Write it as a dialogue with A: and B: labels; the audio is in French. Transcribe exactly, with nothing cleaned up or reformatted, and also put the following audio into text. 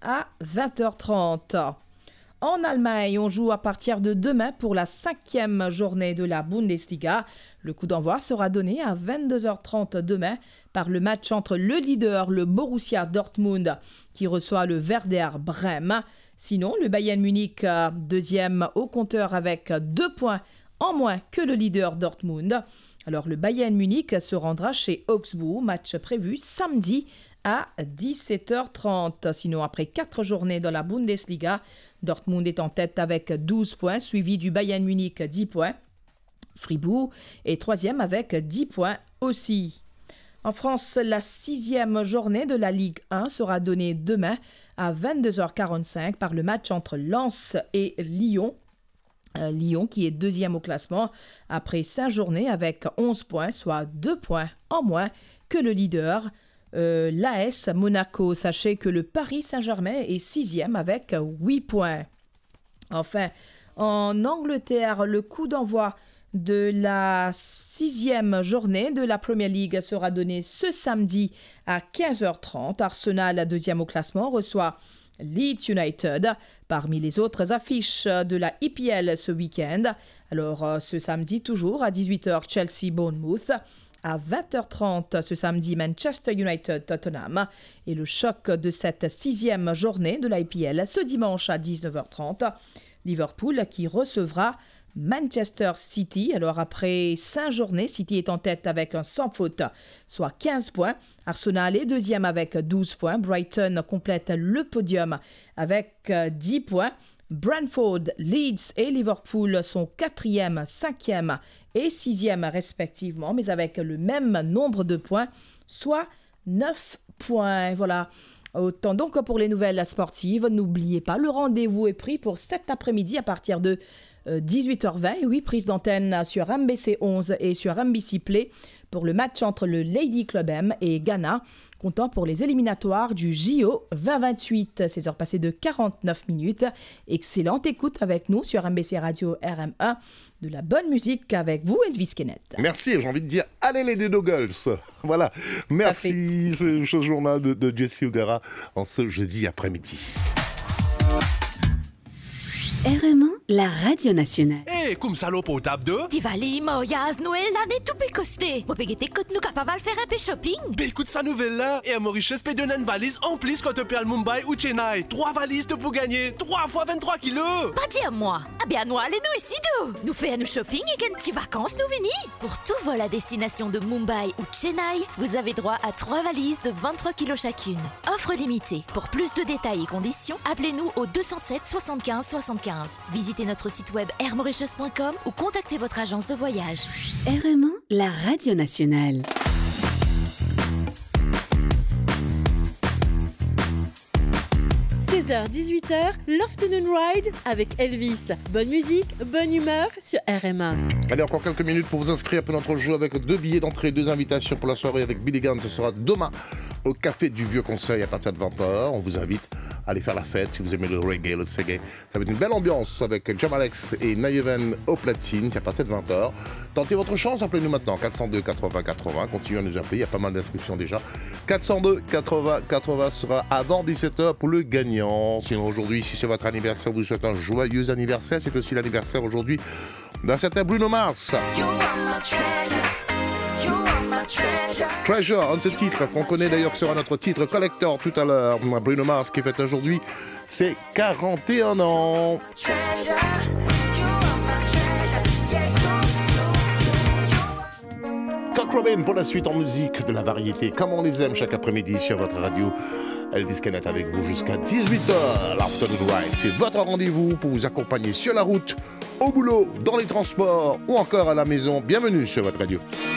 A: à vingt heures trente. En Allemagne, on joue à partir de demain pour la cinquième journée de la Bundesliga. Le coup d'envoi sera donné à vingt-deux heures trente demain par le match entre le leader, le Borussia Dortmund, qui reçoit le Werder Brême. Sinon, le Bayern Munich, deuxième au compteur avec deux points en moins que le leader Dortmund. Alors, le Bayern Munich se rendra chez Augsbourg, match prévu samedi à dix-sept heures trente. Sinon, après quatre journées dans la Bundesliga, Dortmund est en tête avec douze points, suivi du Bayern Munich dix points. Fribourg est troisième avec dix points aussi. En France, la sixième journée de la Ligue un sera donnée demain à vingt-deux heures quarante-cinq par le match entre Lens et Lyon. Euh, Lyon qui est deuxième au classement après cinq journées avec onze points, soit deux points en moins que le leader. Euh, l'A S Monaco, sachez que le Paris Saint-Germain est sixième avec huit points. Enfin, en Angleterre, le coup d'envoi de la sixième journée de la Premier League sera donné ce samedi à quinze heures trente. Arsenal, deuxième au classement, reçoit Leeds United. Parmi les autres affiches de la E P L ce week-end, alors ce samedi toujours à dix-huit heures, Chelsea-Bournemouth. À vingt heures trente ce samedi, Manchester United-Tottenham. Et le choc de cette sixième journée de la E P L ce dimanche à dix-neuf heures trente. Liverpool qui recevra Manchester City. Alors après cinq journées, City est en tête avec un sans faute, soit quinze points. Arsenal est deuxième avec douze points. Brighton complète le podium avec dix points. Brentford, Leeds et Liverpool sont quatrième, cinquième et sixième respectivement, mais avec le même nombre de points, soit neuf points. Voilà. Autant donc pour les nouvelles sportives. N'oubliez pas, le rendez-vous est pris pour cet après-midi à partir de dix-huit heures vingt. Oui, prise d'antenne sur M B C onze et sur M B C Play pour le match entre le Lady Club M et Ghana, comptant pour les éliminatoires du J O vingt vingt-huit. seize heures passées de quarante-neuf minutes. Excellente écoute avec nous sur M B C Radio R M un. De la bonne musique avec vous, Elvis Kenneth.
B: Merci, j'ai envie de dire, allez les deux Doggles. Voilà, merci, ce, ce journal de, de Jessie O'Gara en ce jeudi après-midi.
C: R M un, la radio nationale.
D: Eh, hey, comme salope au table de
E: Tivali, Moyaz, Noël, l'année tout pécosté. Moi, pégueté, quand nous capables de faire un peu shopping.
D: Ben écoute sa nouvelle là, et à Mauritius, paie une valise en plus quand tu peux à Mumbai ou Chennai. Trois valises de pour gagner, trois fois vingt-trois kilos.
E: Pas dire moi. Ah bien, nous allez-nous ici d'où nous faisons nos shopping et qu'une petite vacances nous venir. Pour tout vol à destination de Mumbai ou Chennai, vous avez droit à trois valises de vingt-trois kilos chacune. Offre limitée. Pour plus de détails et conditions, appelez-nous au deux zéro sept soixante-quinze soixante-quinze. Visitez notre site web air mauritius point com ou contactez votre agence de voyage.
C: R M un, la radio nationale.
F: seize heures dix-huit heures, l'Afternoon Ride avec Elvis. Bonne musique, bonne humeur sur R M un.
B: Allez, encore quelques minutes pour vous inscrire pour notre jeu avec deux billets d'entrée, deux invitations pour la soirée avec Billy Gunn. Ce sera demain au Café du Vieux Conseil à partir de vingt heures. On vous invite à aller faire la fête si vous aimez le reggae, le reggae. Ça va être une belle ambiance avec Jam Alex et Nayeven au platine à partir de vingt heures. Tentez votre chance, appelez-nous maintenant quatre cent deux quatre-vingts quatre-vingts. Continuez à nous appeler, il y a pas mal d'inscriptions déjà. quatre cent deux quatre-vingts quatre-vingts sera avant dix-sept heures pour le gagnant. Sinon aujourd'hui, si c'est votre anniversaire, vous souhaitez un joyeux anniversaire. C'est aussi l'anniversaire aujourd'hui d'un certain Bruno Mars. Treasure, un de ces titres qu'on connaît d'ailleurs, qui sera notre titre collector tout à l'heure. Bruno Mars qui fête aujourd'hui ses quarante et un ans. Cock Robin pour la suite en musique, de la variété, comme on les aime chaque après-midi sur votre radio. Elvis Kenneth avec vous jusqu'à dix-huit heures. L'Afternoon Ride, c'est votre rendez-vous pour vous accompagner sur la route, au boulot, dans les transports ou encore à la maison. Bienvenue sur votre radio.